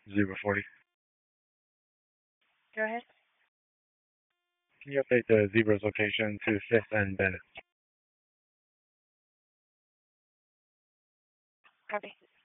040. Go ahead. Can you update the Zebra's location to 5th and Bennett? Copy.